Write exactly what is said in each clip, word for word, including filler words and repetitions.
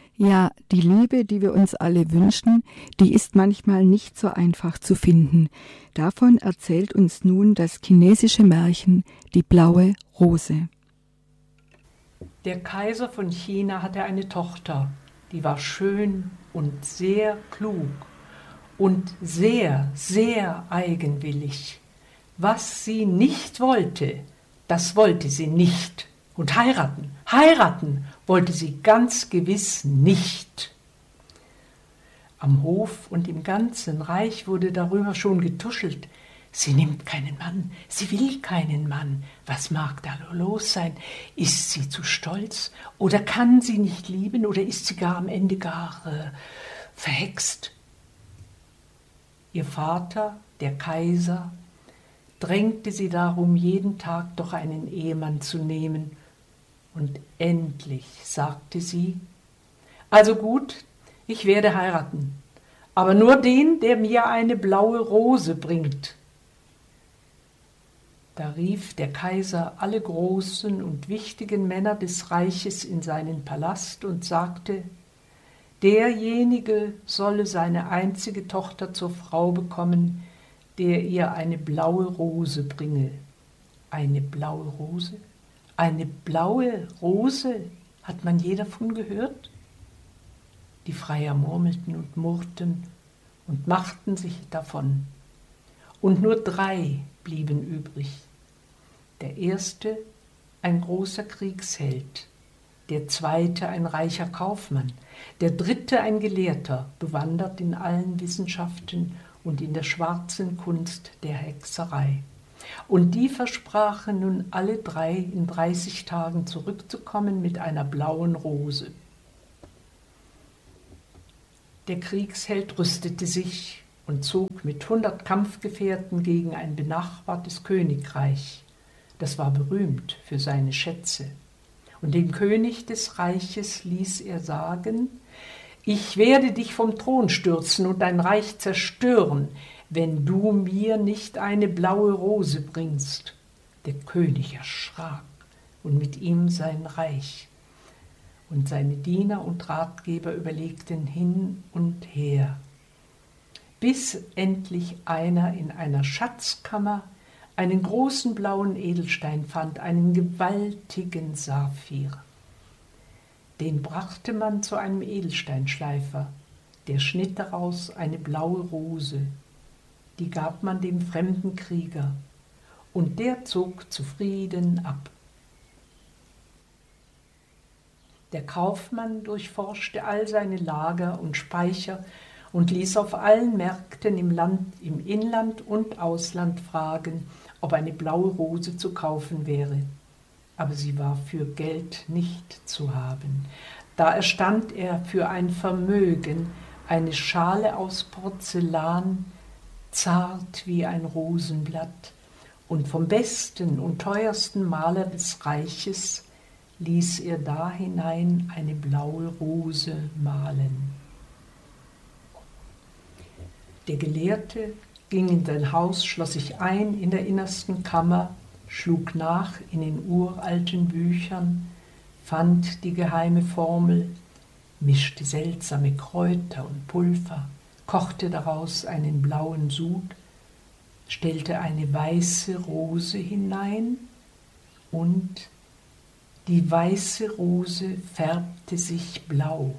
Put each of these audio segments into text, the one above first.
Ja, die Liebe, die wir uns alle wünschen, die ist manchmal nicht so einfach zu finden. Davon erzählt uns nun das chinesische Märchen Die blaue Rose. Der Kaiser von China hatte eine Tochter, die war schön und sehr klug und sehr, sehr eigenwillig. Was sie nicht wollte, das wollte sie nicht. Und heiraten, heiraten wollte sie ganz gewiss nicht. Am Hof und im ganzen Reich wurde darüber schon getuschelt. Sie nimmt keinen Mann, sie will keinen Mann. Was mag da los sein? Ist sie zu stolz oder kann sie nicht lieben oder ist sie gar am Ende gar äh, verhext? Ihr Vater, der Kaiser, drängte sie darum, jeden Tag doch einen Ehemann zu nehmen. Und endlich sagte sie, also gut, ich werde heiraten, aber nur den, der mir eine blaue Rose bringt. Da rief der Kaiser alle großen und wichtigen Männer des Reiches in seinen Palast und sagte, derjenige solle seine einzige Tochter zur Frau bekommen, der ihr eine blaue Rose bringe. Eine blaue Rose? Eine blaue Rose? Hat man je davon gehört? Die Freier murmelten und murrten und machten sich davon. Und nur drei blieben übrig. Der erste, ein großer Kriegsheld, der zweite, ein reicher Kaufmann, der dritte, ein Gelehrter, bewandert in allen Wissenschaften und in der schwarzen Kunst der Hexerei. Und die versprachen nun alle drei in dreißig Tagen zurückzukommen mit einer blauen Rose. Der Kriegsheld rüstete sich und zog mit hundert Kampfgefährten gegen ein benachbartes Königreich. Das war berühmt für seine Schätze. Und dem König des Reiches ließ er sagen, ich werde dich vom Thron stürzen und dein Reich zerstören, wenn du mir nicht eine blaue Rose bringst. Der König erschrak und mit ihm sein Reich. Und seine Diener und Ratgeber überlegten hin und her, bis endlich einer in einer Schatzkammer einen großen blauen Edelstein fand, einen gewaltigen Saphir. Den brachte man zu einem Edelsteinschleifer, der schnitt daraus eine blaue Rose. Die gab man dem fremden Krieger, und der zog zufrieden ab. Der Kaufmann durchforschte all seine Lager und Speicher und ließ auf allen Märkten im Land, im Inland und Ausland fragen, ob eine blaue Rose zu kaufen wäre. Aber sie war für Geld nicht zu haben. Da erstand er für ein Vermögen eine Schale aus Porzellan, zart wie ein Rosenblatt, und vom besten und teuersten Maler des Reiches ließ er da hinein eine blaue Rose malen. Der Gelehrte ging in sein Haus, schloss sich ein in der innersten Kammer, schlug nach in den uralten Büchern, fand die geheime Formel, mischte seltsame Kräuter und Pulver, kochte daraus einen blauen Sud, stellte eine weiße Rose hinein und die weiße Rose färbte sich blau.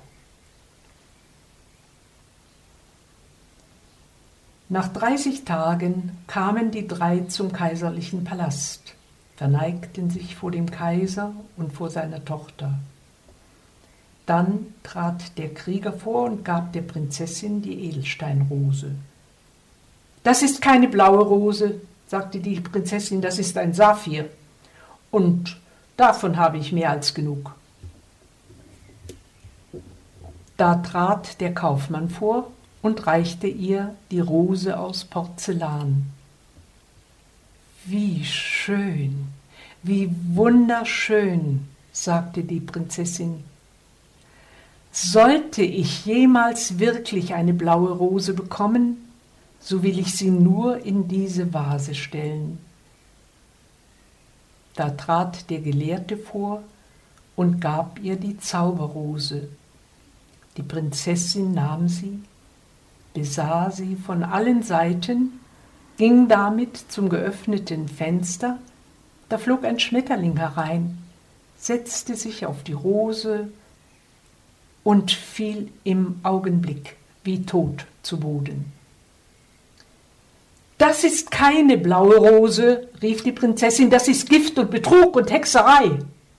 Nach dreißig Tagen kamen die drei zum kaiserlichen Palast, verneigten sich vor dem Kaiser und vor seiner Tochter. Dann trat der Krieger vor und gab der Prinzessin die Edelsteinrose. »Das ist keine blaue Rose«, sagte die Prinzessin, »das ist ein Saphir. Und davon habe ich mehr als genug.« Da trat der Kaufmann vor und reichte ihr die Rose aus Porzellan. »Wie schön, wie wunderschön«, sagte die Prinzessin. »Sollte ich jemals wirklich eine blaue Rose bekommen, so will ich sie nur in diese Vase stellen.« Da trat der Gelehrte vor und gab ihr die Zauberrose. Die Prinzessin nahm sie, besah sie von allen Seiten, ging damit zum geöffneten Fenster, da flog ein Schmetterling herein, setzte sich auf die Rose und fiel im Augenblick wie tot zu Boden. »Das ist keine blaue Rose«, rief die Prinzessin, »das ist Gift und Betrug und Hexerei.«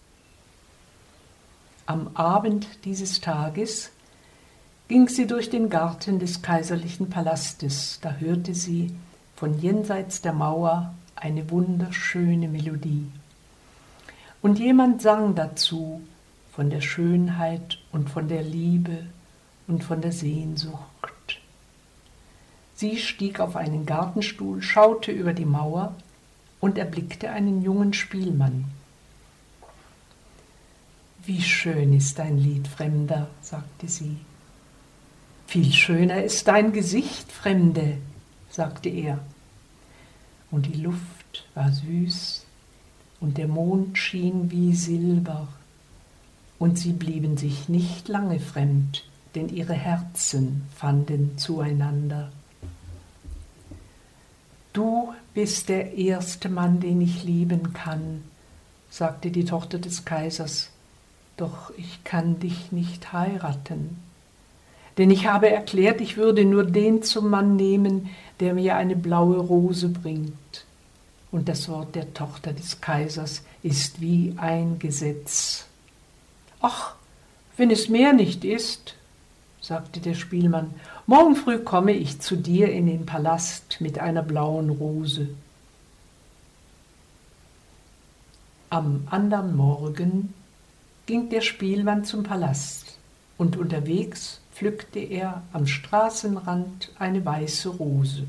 Am Abend dieses Tages ging sie durch den Garten des kaiserlichen Palastes. Da hörte sie von jenseits der Mauer eine wunderschöne Melodie. Und jemand sang dazu von der Schönheit und von der Liebe und von der Sehnsucht. Sie stieg auf einen Gartenstuhl, schaute über die Mauer und erblickte einen jungen Spielmann. »Wie schön ist dein Lied, Fremder«, sagte sie. »Viel schöner ist dein Gesicht, Fremde«, sagte er. Und die Luft war süß und der Mond schien wie Silber. Und sie blieben sich nicht lange fremd, denn ihre Herzen fanden zueinander. »Du bist der erste Mann, den ich lieben kann«, sagte die Tochter des Kaisers, »doch ich kann dich nicht heiraten. Denn ich habe erklärt, ich würde nur den zum Mann nehmen, der mir eine blaue Rose bringt. Und das Wort der Tochter des Kaisers ist wie ein Gesetz.« »Ach, wenn es mehr nicht ist«, sagte der Spielmann, »morgen früh komme ich zu dir in den Palast mit einer blauen Rose.« Am andern Morgen ging der Spielmann zum Palast, und unterwegs pflückte er am Straßenrand eine weiße Rose.